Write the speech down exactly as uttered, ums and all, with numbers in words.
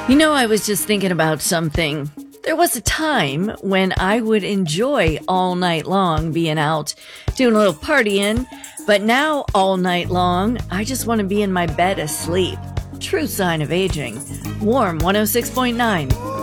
You know, I was just thinking about something. There was a time when I would enjoy all night long being out, doing a little partying, but now all night long, I just want to be in my bed asleep. True sign of aging. Warm one oh six point nine.